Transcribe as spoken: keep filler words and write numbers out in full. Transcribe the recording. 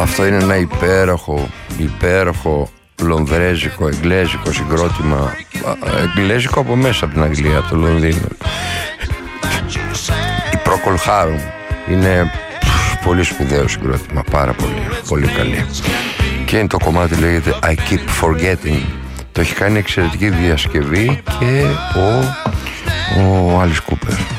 Αυτό είναι ένα υπέροχο, υπέροχο λονδρέζικο, εγγλέζικο συγκρότημα. Εγγλέζικο από μέσα από την Αγγλία, από το Λονδίνο. Η Procol Harum είναι πολύ σπουδαίο συγκρότημα, πάρα πολύ, πολύ καλή. Και είναι το κομμάτι λέγεται I Keep Forgetting. Το έχει κάνει εξαιρετική διασκευή και ο, ο Alice Cooper.